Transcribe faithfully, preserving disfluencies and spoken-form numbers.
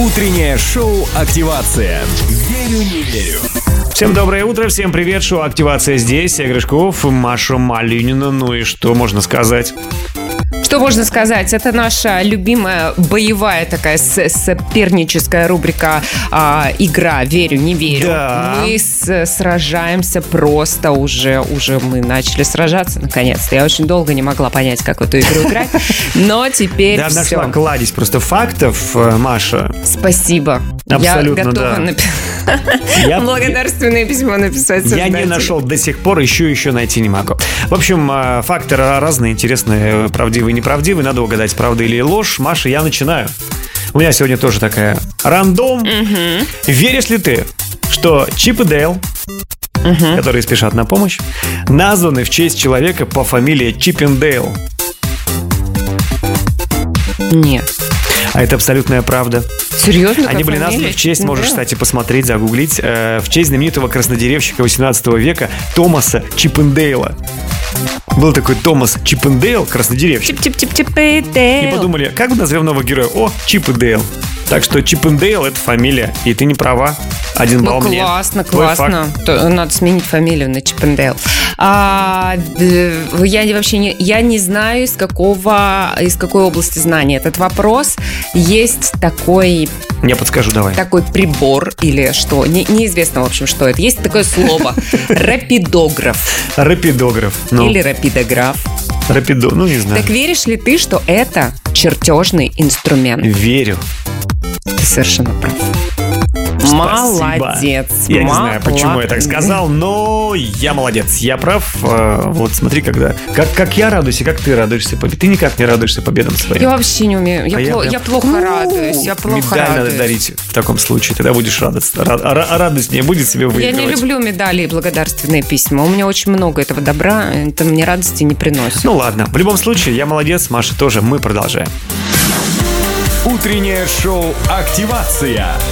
Утреннее шоу «Активация». Верю, не верю. Всем доброе утро, всем привет, шоу «Активация» здесь, я Гришков, Маша Малинина, ну и что можно сказать? Что можно сказать? Это наша любимая боевая такая соперническая рубрика а, «Игра. Верю, не верю». Да. Мы с, сражаемся просто уже, уже мы начали сражаться наконец-то. Я очень долго не могла понять, как в эту игру играть, но теперь да, все. нашла кладезь просто фактов, Маша. Спасибо. Абсолютно, я готова да. написать благодарственное письмо написать. Я не нашел до сих пор, еще еще найти не могу. В общем, факты разные, интересные, правдивые, неправдивые. Надо угадать, правда или ложь. Маша, я начинаю. У меня сегодня тоже такая рандом. Угу. Веришь ли ты, что Чип и Дейл, угу. которые спешат на помощь, названы в честь человека по фамилии Чиппендейл? Нет. А это абсолютная правда. Серьезно? Они были названы в честь, можешь, кстати, посмотреть, загуглить, э, в честь знаменитого краснодеревщика восемнадцатого века Томаса Чиппендейла. Был такой Томас Чиппендейл, краснодеревщик. Чип-чип-чип-чип-дейл. И подумали, как бы назовем нового героя? О, Чип и Дейл. Так что Чиппендейл — это фамилия, и ты не права. Один балл ну, мне. классно, классно. То, надо сменить фамилию на Чиппендейл. А, я вообще не, я не знаю, из какого, из какой области знания этот вопрос. Есть такой... Я подскажу, давай. Такой прибор или что, не, неизвестно, в общем, что это. Есть такое слово рапидограф. Рапидограф. Ну. Или рапидограф. Рапидо, ну не знаю. Так веришь ли ты, что это чертежный инструмент? Верю. Ты совершенно прав. Молодец. Я не знаю, почему я так сказал, но я молодец. Я прав. Вот смотри, когда как, как я радуюсь и как ты радуешься победам. Ты никак не радуешься победам своим. Я вообще не умею. Я, а пло- я, я плохо ну, радуюсь. Я плохо медаль радуюсь. Надо дарить в таком случае. Тогда будешь радостно. А радостнее будет себе выигрывать. Я не люблю медали и благодарственные письма. У меня очень много этого добра. Это мне радости не приносит. Ну ладно. В любом случае, я молодец. Маша тоже. Мы продолжаем. Утреннее шоу «Активация»